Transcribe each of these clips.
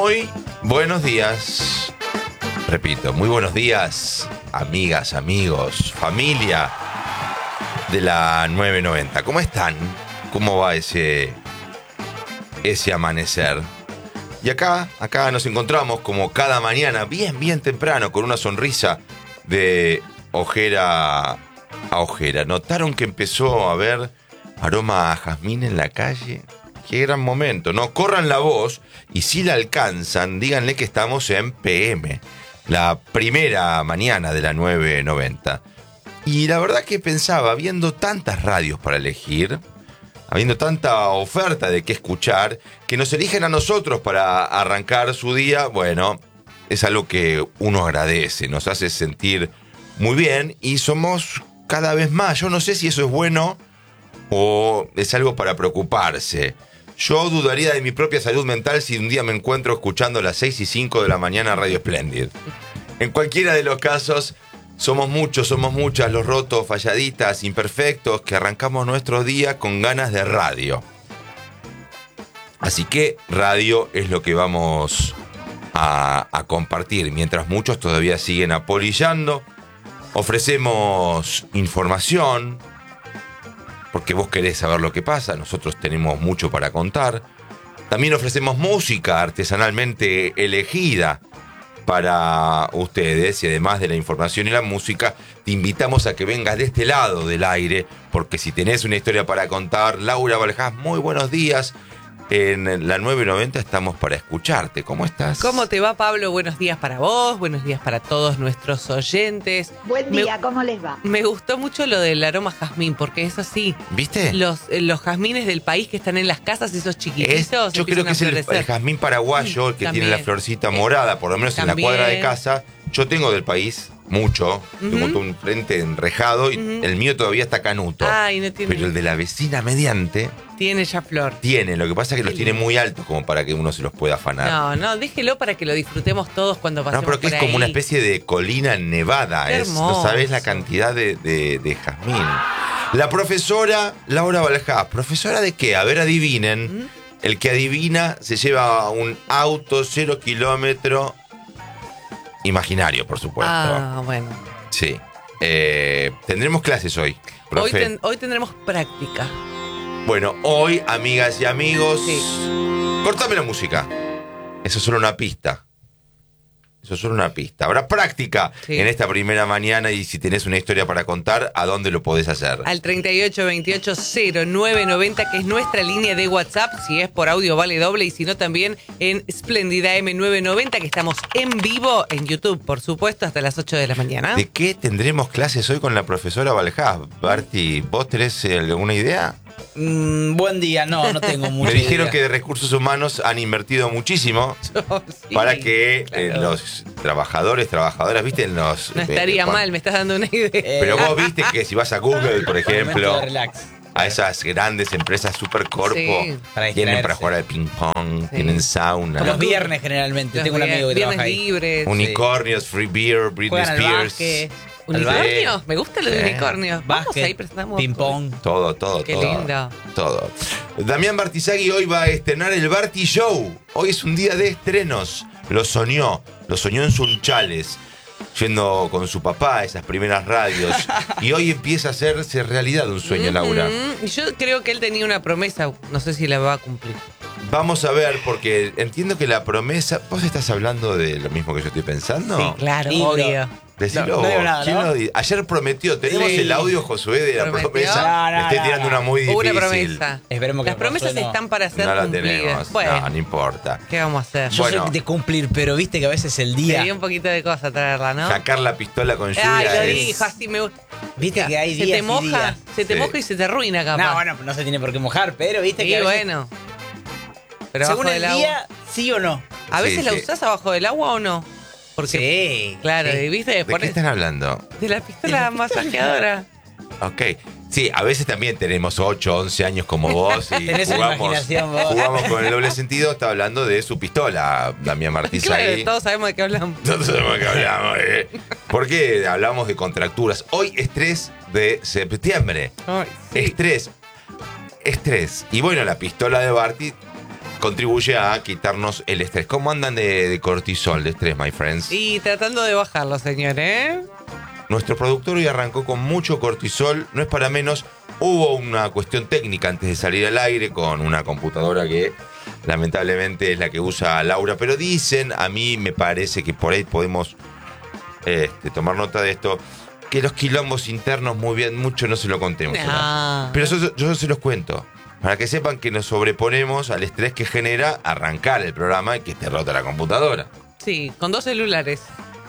Muy buenos días. Repito, muy buenos días, amigas, amigos, familia de la 990. ¿Cómo están? ¿Cómo va ese amanecer? Y acá nos encontramos como cada mañana, bien temprano, con una sonrisa de ojera a ojera. ¿Notaron que empezó a haber aroma a jazmín en la calle? Qué gran momento, ¿no? Corran la voz y si la alcanzan, díganle que estamos en PM, la primera mañana de la 990. Y la verdad que pensaba, viendo tantas radios para elegir, habiendo tanta oferta de qué escuchar, que nos eligen a nosotros para arrancar su día, bueno, es algo que uno agradece, nos hace sentir muy bien y somos cada vez más. Yo no sé si eso es bueno o es algo para preocuparse. Yo dudaría de mi propia salud mental si un día me encuentro escuchando a las 6 y 5 de la mañana Radio Splendid. En cualquiera de los casos, somos muchos, somos muchas los rotos, falladitas, imperfectos, que arrancamos nuestro día con ganas de radio. Así que radio es lo que vamos a compartir, mientras muchos todavía siguen apolillando. Ofrecemos información, porque vos querés saber lo que pasa, nosotros tenemos mucho para contar. También ofrecemos música artesanalmente elegida para ustedes, y además de la información y la música, te invitamos a que vengas de este lado del aire, porque si tenés una historia para contar, Laura Valjás, muy buenos días. En la 990 estamos para escucharte. ¿Cómo estás? ¿Cómo te va, Pablo? Buenos días para vos, buenos días para todos nuestros oyentes. Buen día, ¿cómo les va? Me gustó mucho lo del aroma jazmín, porque es así. ¿Viste? Los jazmines del país que están en las casas, esos chiquititos. Yo creo que es el jazmín paraguayo, el que también tiene la florcita morada, por lo menos en la cuadra de casa. Yo tengo del país mucho, tengo todo un frente enrejado y el mío todavía está canuto. Ay, no tiene. Pero el de la vecina mediante tiene ya flor. Tiene, lo que pasa es que los tiene muy altos como para que uno se los pueda afanar. No, déjelo para que lo disfrutemos todos cuando pasemos por ahí. No, pero que es como una especie de colina nevada. No sabés la cantidad de jazmín. La profesora Laura Valjás, ¿profesora de qué? A ver, adivinen. El que adivina se lleva un auto 0 kilómetro imaginario, por supuesto. Ah, bueno. Sí. Tendremos clases hoy, profe. Hoy tendremos práctica. Bueno, hoy, amigas y amigos, sí. Cortame la música. Eso es solo una pista. Habrá práctica en esta primera mañana y si tenés una historia para contar, ¿a dónde lo podés hacer? Al 38280990, que es nuestra línea de WhatsApp. Si es por audio vale doble y si no también en Splendida M990, que estamos en vivo en YouTube, por supuesto, hasta las 8 de la mañana. ¿De qué tendremos clases hoy con la profesora Valjás? Barty, ¿vos tenés alguna idea? Buen día, no tengo mucha Me dijeron idea. que de recursos humanos han invertido muchísimo para que los trabajadores, trabajadoras, ¿viste? No estaría mal, me estás dando una idea. Pero vos viste que si vas a Google, por ejemplo, Relax. a esas grandes empresas Supercorpo, tienen para jugar al ping pong, tienen sauna. Los viernes generalmente, tengo un amigo que trabaja ahí. Libres. Unicornios, Free Beer, Britney Spears. ¿Unicornios? Me gusta lo de unicornios. Vamos ahí, presentamos. Ping pong. Todo. Qué lindo. Todo. Damián Bartizagui hoy va a estrenar el Barty Show. Hoy es un día de estrenos. Lo soñó en Sunchales, yendo con su papá a esas primeras radios. Y hoy empieza a hacerse realidad un sueño, Laura. Yo creo que él tenía una promesa, no sé si la va a cumplir. Vamos a ver, porque entiendo que la promesa... ¿Vos estás hablando de lo mismo que yo estoy pensando? Sí, claro, obvio. Decilo. No digo nada, ¿no? Ayer prometió, tenemos el audio, Josué, de la promesa. No, estoy tirando una muy difícil. Una promesa. Esperemos que las promesas están para ser no la cumplidas. tenemos. Bueno, No importa. ¿qué vamos a hacer? Yo soy de cumplir, pero viste que a veces el día... Sería un poquito de cosa traerla, ¿no? Sacar la pistola con lluvia. Ay, lo es... dijo, así me gusta. Viste que hay se días te moja, y días. se te moja y se te arruina, capaz. No, bueno, no se tiene por qué mojar, pero viste sí, que a veces, bueno. Pero según abajo el del día, agua. sí o no. ¿A veces la usás abajo del agua o no? Porque, Sí. claro, sí. ¿viste? ¿De qué están hablando? De la pistola masajeadora. Ok. Sí, a veces también tenemos 8, 11 años como vos y Tenés una imaginación vos. jugamos con el doble sentido. Está hablando de su pistola, Damián Martizagui. Claro, todos sabemos de qué hablamos. Nosotros sabemos de qué hablamos. Porque hablamos de contracturas. Hoy es 3 de septiembre. Ay, sí. Estrés. Y bueno, la pistola de Barty contribuye a quitarnos el estrés. ¿Cómo andan de cortisol, de estrés, my friends? Y tratando de bajarlo, señor, ¿eh? Nuestro productor hoy arrancó con mucho cortisol, no es para menos. Hubo una cuestión técnica antes de salir al aire con una computadora que lamentablemente es la que usa Laura, pero dicen, a mí me parece que por ahí podemos tomar nota de esto, que los quilombos internos muy bien, mucho no se lo contemos. No. Pero yo se los cuento, para que sepan que nos sobreponemos al estrés que genera arrancar el programa y que te rota la computadora. Sí, con 2 celulares.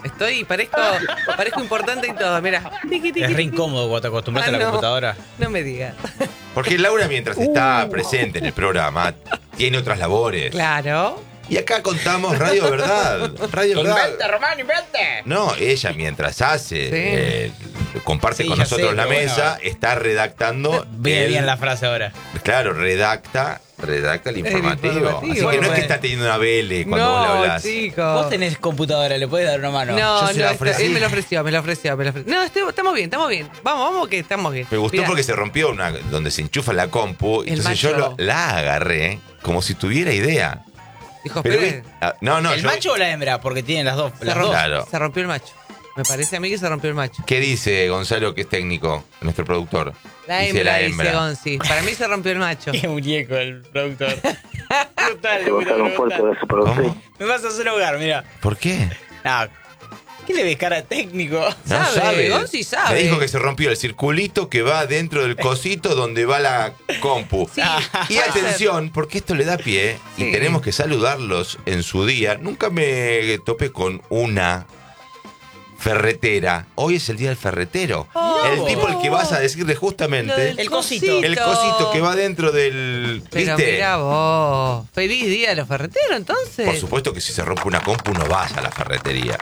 Parezco importante y todo, mira. Es re incómodo cuando te acostumbras a la computadora. No me digas. Porque Laura, mientras está presente en el programa, tiene otras labores. Claro. Y acá contamos Radio Verdad. Radio Verdad. ¡Invente, Román, invente! No, ella mientras hace, comparte Sí, con ya nosotros sé, la pero mesa, bueno. está redactando. Viene bien la frase ahora. Claro, redacta el informativo. informativo. Así que no es Bueno. que está teniendo una BL cuando vos le No, hablás. chicos. Vos tenés computadora, ¿le podés dar una mano? No, Yo se la ofrecí. él me lo ofreció. No, estamos bien. Vamos, que estamos bien. Me gustó Mirá, porque se rompió donde se enchufa la compu. El Entonces yo macho. la agarré como si tuviera idea. dijo, Pero espere, no, ¿El yo- macho o la hembra? Porque tienen las dos. se, Las romp- dos. Claro. se rompió el macho. Me parece a mí que se rompió el macho. ¿Qué dice Gonzalo, que es técnico, nuestro productor? La Dice hembra, dice Gonzi. Para mí se rompió el macho. Qué muñeco el productor. Brutal, Se Gonzalo fuerte de eso para usted. ¿Cómo? Me vas a hacer hogar, mira. ¿Por qué? Ah, ¿qué le ves cara de técnico? No Sabe, Gonzi sabe. Me dijo que se rompió el circulito que va dentro del cosito donde va la compu. Sí, Y puede atención, porque esto le da pie y Sí. tenemos que saludarlos en su día. Nunca me topé con una ferretera. Hoy es el día del ferretero. Oh. El tipo al que vas a decirle Lo justamente del El cosito. el cosito que va dentro del... Pero ¿Viste? mira vos. Feliz día de los ferreteros, entonces. Por supuesto que si se rompe una compu no vas a la ferretería.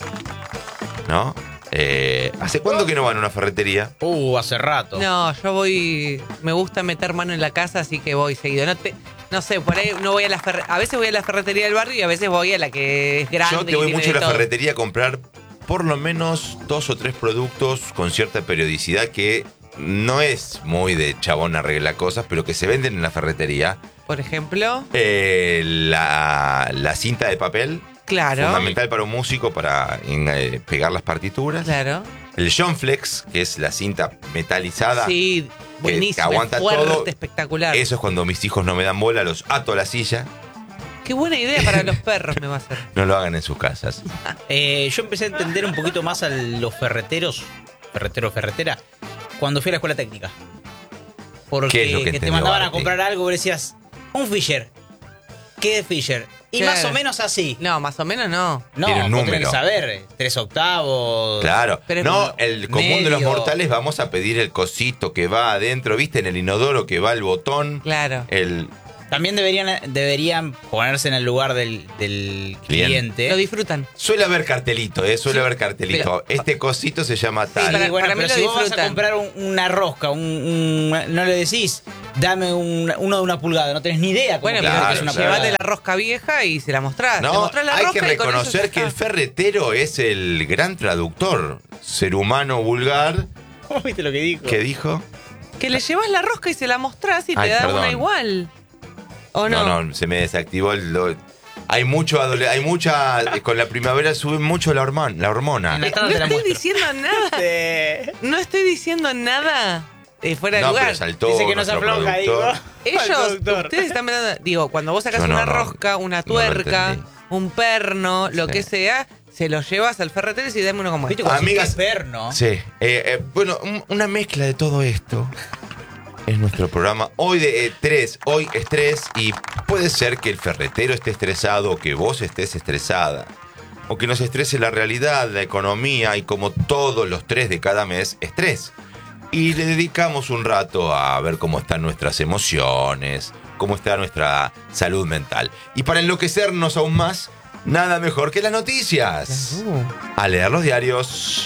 ¿No? ¿Hace cuándo que no van a una ferretería? Hace rato. No, yo voy. Me gusta meter mano en la casa, así que voy seguido. No sé, por ahí no voy a a veces voy a la ferretería del barrio y a veces voy a la que es grande. Yo te y voy tiene mucho a de la todo. ferretería a comprar por lo menos 2 o 3 productos con cierta periodicidad que no es muy de chabón arregla cosas, pero que se venden en la ferretería. Por ejemplo, La cinta de papel, claro. fundamental para un músico para pegar las partituras. Claro. El John Flex, que es la cinta metalizada. Sí, buenísimo. aguanta fuerte, todo. espectacular. Eso es cuando mis hijos no me dan bola, los ato a la silla. Qué buena idea para los perros me va a hacer. No lo hagan en sus casas. Yo empecé a entender un poquito más a los ferretera, cuando fui a la escuela técnica. Porque ¿Qué es lo que te entendió mandaban a Arti? comprar algo y decías, un Fisher. ¿Qué es Fisher? Y Claro. más o menos así. No, más o menos no. No, Tiene un vos tenés número. que saber, 3 octavos. Claro. Pero no, el común de los medio. mortales vamos a pedir el cosito que va adentro, ¿viste? En el inodoro que va el botón. Claro. También deberían ponerse en el lugar del cliente. Lo disfrutan. Suele haber cartelito, suele haber cartelito. Este cosito se llama tal. Sí, para- bueno, mí pero lo si vos vas a disfrutan. comprar una rosca, no le decís, dame uno de 1 pulgada, no tenés ni idea cómo Bueno, que claro, pero es una claro. llevate pulgada. la rosca vieja y se la mostrás. Le No, mostrás la hay rosca que y con eso reconocer ya que el está. ferretero es el gran traductor, ser humano vulgar. ¿Cómo viste lo que dijo? ¿Qué dijo? Que le llevas la rosca y se la mostrás y Ay, te da perdón. una igual. ¿O no? No, se me desactivó hay mucha con la primavera sube mucho la hormona. En la No tarde te la estoy muestro. diciendo nada. No estoy diciendo nada fuera de No, lugar. pero saltó Dice que no se nuestro afloja, digo. productor. Ellos, ustedes están mirando, digo, cuando vos sacás Yo no, una no, rosca, una no lo tuerca, entendí. un perno, lo Sí. que sea, se lo llevas al ferretero y dame uno como ¿Viste este. cómo Amigas- es perno? Sí. Bueno, una mezcla de todo esto es nuestro programa. Hoy de 3, hoy estrés, y puede ser que el ferretero esté estresado o que vos estés estresada. O que nos estrese la realidad, la economía y como todos los 3 de cada mes, estrés. Y le dedicamos un rato a ver cómo están nuestras emociones, cómo está nuestra salud mental. Y para enloquecernos aún más, nada mejor que las noticias. A leer los diarios.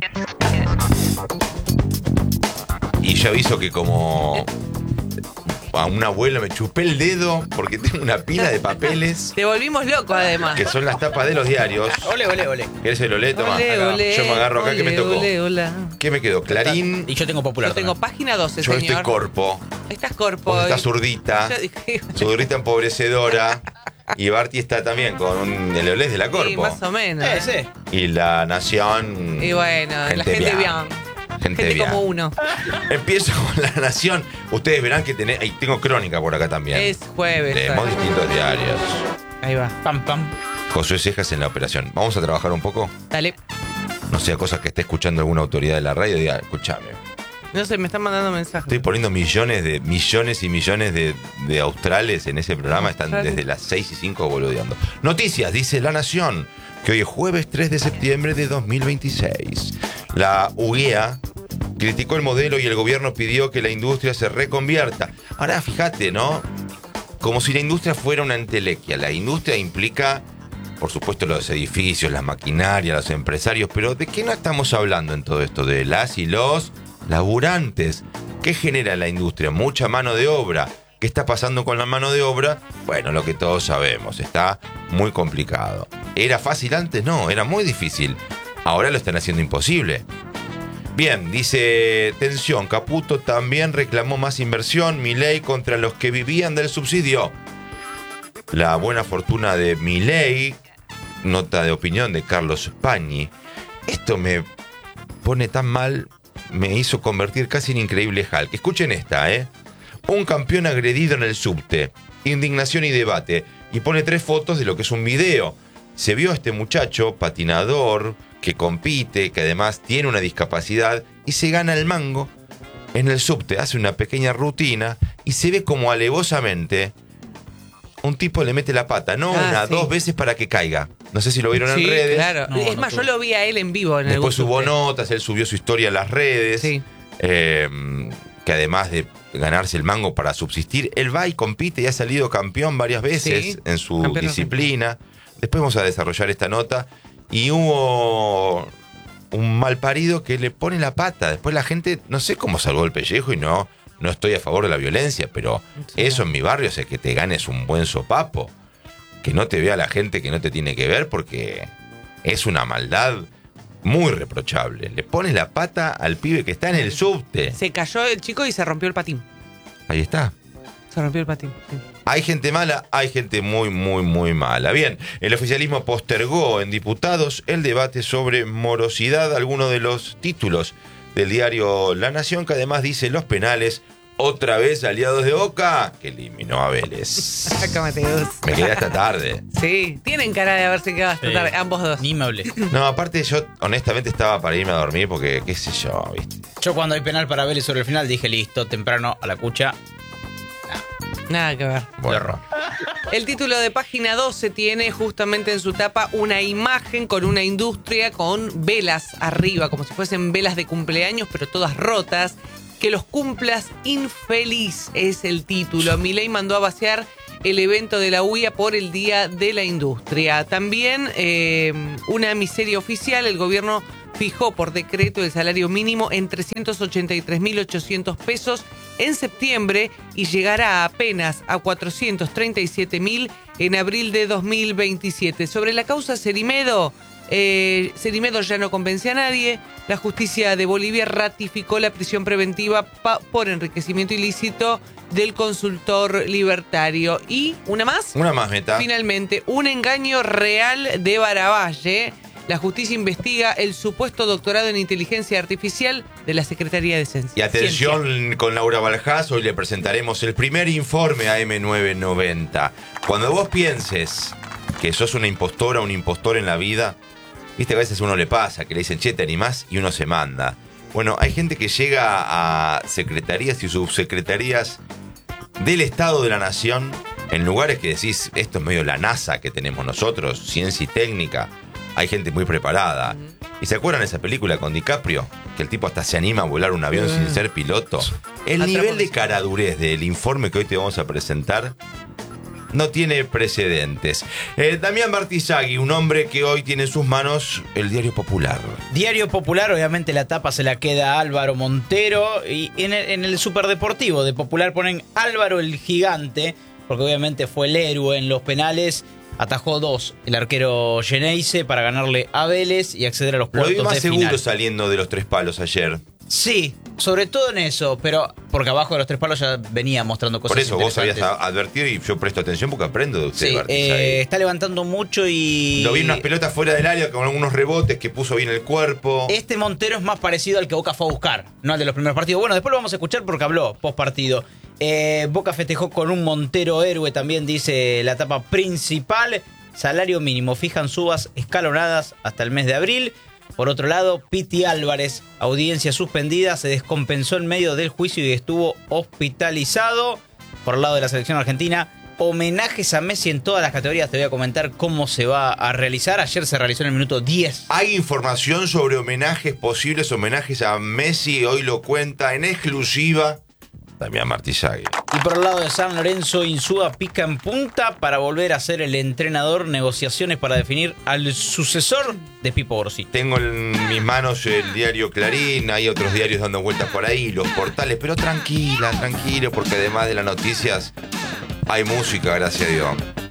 Y yo aviso que como a un abuelo, me chupé el dedo porque tengo una pila de papeles Te volvimos locos, además. que son las tapas de los diarios. Ole, ole, ole. ¿Querés el olé? Toma. Ole, Acá. ole, Yo me agarro acá, que me ole, tocó. ole, hola. ¿Qué me quedó? Clarín. Y yo tengo popular. Yo tengo página 12, Yo señor. estoy corpo. Estás corpo. Vos estás zurdita. Yo dije- Zurdita empobrecedora. Y Barty está también con el olé de la corpo. Sí, más o menos. Sí. Y la Nación. Y bueno, la gente bien. Gente bien. como uno. Empiezo con la Nación. Ustedes verán que ahí tengo crónica por acá también. Es jueves. Leemos distintos diarios. Ahí va. Pam, pam. Josué Cejas en la operación. Vamos a trabajar un poco. Dale. No sea cosa que esté escuchando alguna autoridad de la radio y diga, escúchame. No sé, me están mandando mensajes. Estoy poniendo millones y millones de australes en ese programa. Están desde las 6:05 boludeando. Noticias, dice La Nación, que hoy es jueves 3 de septiembre de 2026. La UEA criticó el modelo y el gobierno pidió que la industria se reconvierta. Ahora, fíjate, ¿no? Como si la industria fuera una entelequia. La industria implica, por supuesto, los edificios, la maquinaria, los empresarios. Pero ¿de qué no estamos hablando en todo esto? De las y los laburantes. ¿Qué genera la industria? Mucha mano de obra. ¿Qué está pasando con la mano de obra? Bueno, lo que todos sabemos, está muy complicado. ¿Era fácil antes? No, era muy difícil. Ahora lo están haciendo imposible. Bien, dice, tensión, Caputo también reclamó más inversión, Milei contra los que vivían del subsidio. La buena fortuna de Milei, nota de opinión de Carlos Pañi. Esto me pone tan mal, me hizo convertir casi en increíble Hulk. Escuchen esta, Un campeón agredido en el subte, indignación y debate. Y pone 3 fotos de lo que es un video. Se vio a este muchacho, patinador, que compite, que además tiene una discapacidad, y se gana el mango en el subte. Hace una pequeña rutina y se ve como alevosamente un tipo le mete la pata, no una, sí. 2 veces para que caiga. No sé si lo vieron Sí, en redes. claro. No, Es no más, tuve. yo lo vi a él en vivo. En Después el hubo subte. notas, él subió su historia a las redes. Sí. Que además de ganarse el mango para subsistir, él va y compite y ha salido campeón varias veces Sí, en su campeón disciplina. Después vamos a desarrollar esta nota. Y hubo un malparido que le pone la pata. Después la gente, no sé cómo salvó el pellejo y no estoy a favor de la violencia, pero Sí. eso en mi barrio es que te ganes un buen sopapo. Que no te vea la gente que no te tiene que ver porque es una maldad muy reprochable. Le pones la pata al pibe que está en el subte. Se cayó el chico y se rompió el patín. Ahí está. Se rompió el patín. Sí. Hay gente mala, hay gente muy, muy, muy mala. Bien, el oficialismo postergó en diputados el debate sobre morosidad, algunos de los títulos del diario La Nación, que además dice los penales, otra vez aliados de Boca, que eliminó a Vélez. Acá, Mateus. Me quedé hasta tarde. Sí, tienen cara de haberse quedado hasta Sí. tarde, ambos dos. Ni me hablé. No, aparte yo honestamente estaba para irme a dormir porque, qué sé yo, ¿viste? Yo cuando hay penal para Vélez sobre el final dije listo, temprano a la cucha. Nada que ver. Bueno, El título de página 12 tiene justamente en su tapa una imagen con una industria con velas arriba, como si fuesen velas de cumpleaños, pero todas rotas. Que los cumplas infeliz es el título. Milei mandó a vaciar el evento de la UIA por el Día de la Industria. También una miseria oficial, el gobierno fijó por decreto el salario mínimo en 383.800 pesos en septiembre y llegará apenas a 437.000 en abril de 2027. Sobre la causa Cerimedo, Cerimedo ya no convence a nadie. La justicia de Bolivia ratificó la prisión preventiva por enriquecimiento ilícito del consultor libertario. Y una más. una más meta. Finalmente, un engaño real de Baravalle. La justicia investiga el supuesto doctorado en inteligencia artificial de la Secretaría de Ciencia. Y atención con Laura Baljás, hoy le presentaremos el primer informe a M990. Cuando vos pienses que sos una impostora o un impostor en la vida, viste que a veces a uno le pasa, que le dicen, che, te animás, y uno se manda. Bueno, hay gente que llega a secretarías y subsecretarías del Estado de la Nación, en lugares que decís, esto es medio la NASA que tenemos nosotros, ciencia y técnica. Hay gente muy preparada. ¿Y se acuerdan de esa película con DiCaprio? Que el tipo hasta se anima a volar un avión sin ser piloto. El nivel de caradurez del informe que hoy te vamos a presentar no tiene precedentes. Damián Martisagui, un hombre que hoy tiene en sus manos el Diario Popular. Diario Popular, obviamente la tapa se la queda Álvaro Montero. Y en el superdeportivo de Popular ponen Álvaro el Gigante, porque obviamente fue el héroe en los penales. Atajó 2 el arquero Geneise para ganarle a Vélez y acceder a los Lo cuartos vi más de seguro final. saliendo de los 3 palos ayer. Sí, sobre todo en eso, pero porque abajo de los 3 palos ya venía mostrando cosas Por eso vos habías interesantes. advertido y yo presto atención porque aprendo de usted, Sí, Martisagui. está levantando mucho y... Lo vi en unas pelotas fuera del área con algunos rebotes que puso bien el cuerpo. Este Montero es más parecido al que Boca fue a buscar, no al de los primeros partidos. Bueno, después lo vamos a escuchar porque habló post partido. Boca festejó con un Montero héroe, también dice la etapa principal. Salario mínimo, fijan subas escalonadas hasta el mes de abril. Por otro lado, Piti Álvarez, audiencia suspendida, se descompensó en medio del juicio y estuvo hospitalizado. Por el lado de la selección argentina, homenajes a Messi en todas las categorías. Te voy a comentar cómo se va a realizar. Ayer se realizó en el minuto 10. Hay información sobre homenajes, posibles homenajes a Messi. Hoy lo cuenta en exclusiva Damián Martisagui. Y por el lado de San Lorenzo, Insúa pica en punta para volver a ser el entrenador. Negociaciones para definir al sucesor de Pipo Borosí. Tengo en mis manos el diario Clarín, hay otros diarios dando vueltas por ahí, los portales, pero tranquilo, porque además de las noticias hay música, gracias a Dios.